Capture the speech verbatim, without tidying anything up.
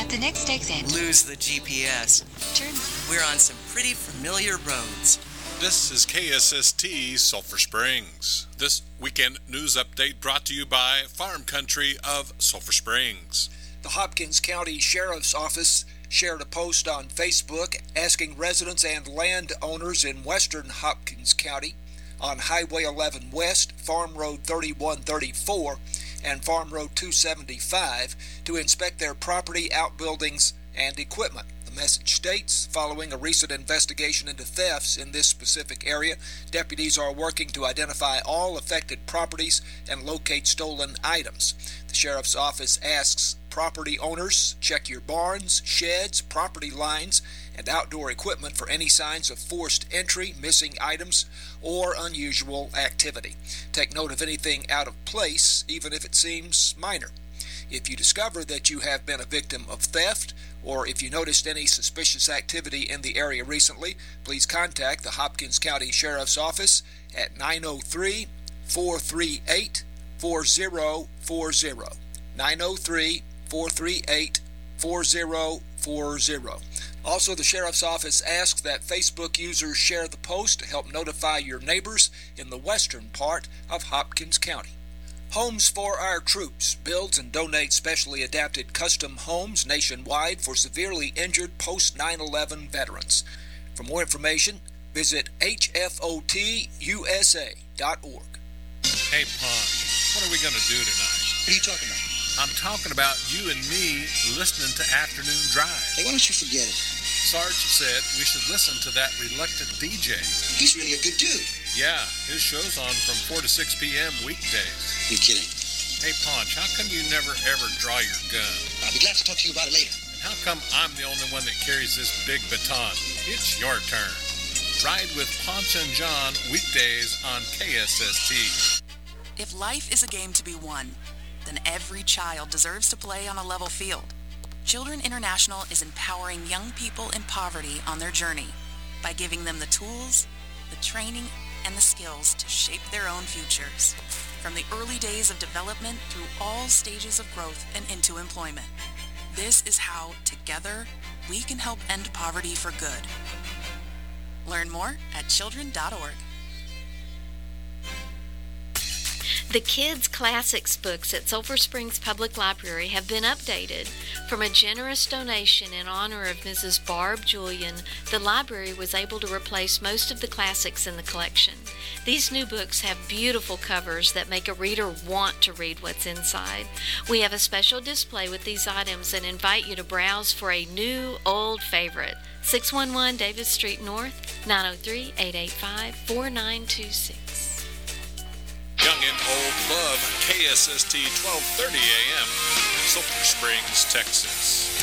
At the next exit, lose the G P S. turn left. We're on some pretty familiar roads. This is K S S T Sulphur Springs. This weekend news update brought to you by Farm Country of Sulphur Springs. The Hopkins County Sheriff's Office shared a post on Facebook asking residents and landowners in western Hopkins County on Highway eleven West, Farm Road thirty-one thirty-four, and Farm Road two seventy-five to inspect their property, outbuildings, and equipment. The message states, following a recent investigation into thefts in this specific area, deputies are working to identify all affected properties and locate stolen items. The Sheriff's Office asks property owners, check your barns, sheds, property lines, and outdoor equipment for any signs of forced entry, missing items, or unusual activity. Take note of anything out of place, even if it seems minor. If you discover that you have been a victim of theft, or if you noticed any suspicious activity in the area recently, please contact the Hopkins County Sheriff's Office at nine oh three, four three eight, four oh four oh. nine oh three, four three eight, four oh four oh. Also, the Sheriff's Office asks that Facebook users share the post to help notify your neighbors in the western part of Hopkins County. Homes for Our Troops builds and donates specially adapted custom homes nationwide for severely injured post nine eleven veterans. For more information, visit H F O T U S A dot org. Hey, Pond, what are we going to do tonight? What are you talking about? I'm talking about you and me listening to Afternoon Drive. Hey, why don't you forget it? Sarge said we should listen to that reluctant D J. He's really a good dude. Yeah, his show's on from four to six p.m. weekdays. You're kidding. Hey, Ponch, how come you never ever draw your gun? I'll be glad to talk to you about it later. And how come I'm the only one that carries this big baton? It's your turn. Ride with Ponch and John weekdays on K S S T. If life is a game to be won, then every child deserves to play on a level field. Children International is empowering young people in poverty on their journey by giving them the tools, the training, and the skills to shape their own futures, from the early days of development through all stages of growth and into employment. This is how, together, we can help end poverty for good. Learn more at children dot org. The Kids Classics books at Sulphur Springs Public Library have been updated. From a generous donation in honor of Missus Barb Julian, the library was able to replace most of the classics in the collection. These new books have beautiful covers that make a reader want to read what's inside. We have a special display with these items and invite you to browse for a new old favorite. six one one Davis Street North, nine oh three, eight eight five, four nine two six. Young and old love K S S T twelve thirty a.m. Sulphur Springs, Texas.